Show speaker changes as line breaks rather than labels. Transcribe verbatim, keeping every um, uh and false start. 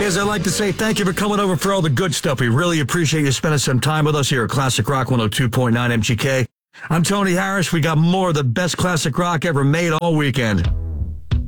As I'd like to say thank you for coming over for all the good stuff. We really appreciate you spending some time with us here at Classic Rock one oh two point nine M G K. I'm Tony Harris. We got more of the best classic rock ever made all weekend.